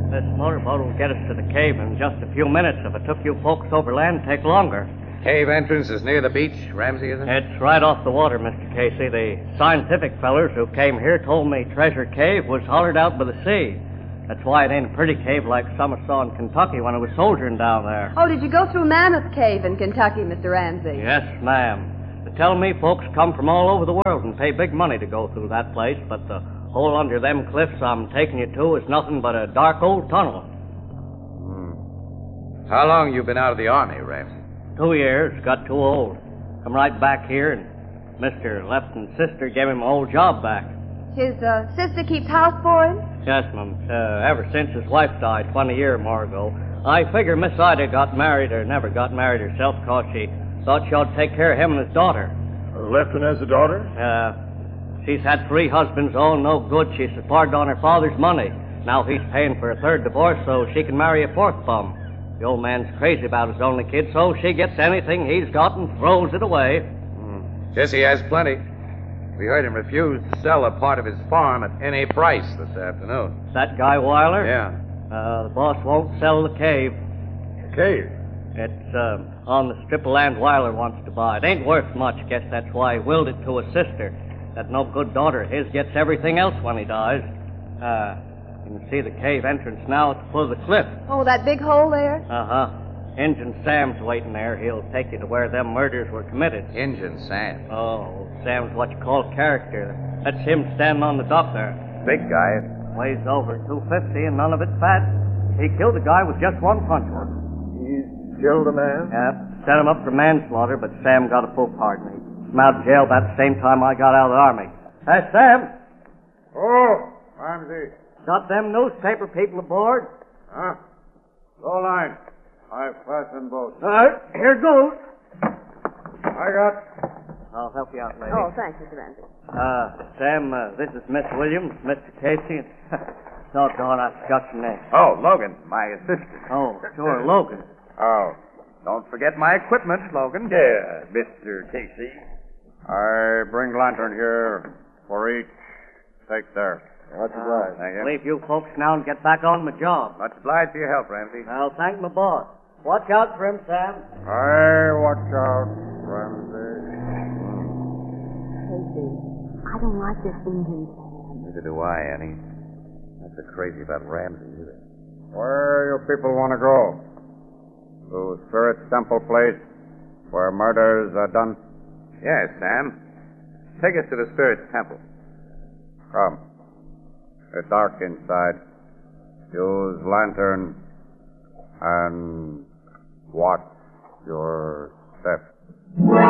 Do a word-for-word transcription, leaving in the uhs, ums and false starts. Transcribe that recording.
This motorboat will get us to the cave in just a few minutes. If it took you folks overland, it'd take longer. Cave entrance is near the beach, Ramsey, isn't it? It's right off the water, Mister Casey. The scientific fellers who came here told me Treasure Cave was hollered out by the sea. That's why it ain't a pretty cave like some I saw in Kentucky when I was soldiering down there. Oh, did you go through Mammoth Cave in Kentucky, Mister Ramsey? Yes, ma'am. They tell me folks come from all over the world and pay big money to go through that place, but the hole under them cliffs I'm taking you to is nothing but a dark old tunnel. Hmm. How long you been out of the Army, Ramsey? Two years. Got too old. Come right back here, and Mister Lefton's sister gave him an old job back. His uh, sister keeps house for him? Yes, ma'am. Uh, ever since his wife died twenty years more ago. I figure Miss Ida got married or never got married herself because she thought she ought to take care of him and his daughter. Lefton has a daughter? Uh, she's had three husbands, all no good. She supported on her father's money. Now he's paying for a third divorce so she can marry a fourth bum. The old man's crazy about his only kid, so she gets anything he's got and throws it away. Mm. Jesse has plenty. We heard him refuse to sell a part of his farm at any price this afternoon. That guy Weiler? Yeah. Uh, the boss won't sell the cave. The cave? It's uh, on the strip of land Weiler wants to buy. It ain't worth much. Guess that's why he willed it to his sister. That no good daughter of his gets everything else when he dies. Uh... You can see the cave entrance now at the foot of the cliff. Oh, that big hole there? Uh-huh. Injun Sam's waiting there. He'll take you to where them murders were committed. Injun Sam. Oh, Sam's what you call character. That's him standing on the dock there. Big guy. Weighs over two fifty and none of it fat. He killed a guy with just one punch. He's killed a man? Yeah. Set him up for manslaughter, but Sam got a full pardon. He came out of jail about the same time I got out of the Army. Hey, Sam. Oh, Ramsey. Got them newspaper people aboard? Huh? Low line. I fasten both. All right, here goes. I got... I'll help you out, lady. Oh, thanks, Mister Ramsey. Uh, Sam, uh, this is Miss Williams, Mister Casey. Doggone, I forgot your name. Oh, Logan, my assistant. Oh, sure, Logan. Oh, don't forget my equipment, Logan. Yeah, Mister Casey. I bring lantern here for each. Take there. Much obliged. Thank you. Leave you folks now and get back on my job. Much obliged for your help, Ramsey. I'll thank my boss. Watch out for him, Sam. I watch out, Ramsey. Casey, I don't like this Indian Sam. Neither do I, Annie. Not so crazy about Ramsey, either. Where you people want to go? To Spirit Temple Place, where murders are done? Yes, Sam. Take us to the Spirit's Temple. Come. It's dark inside. Use lantern and watch your steps.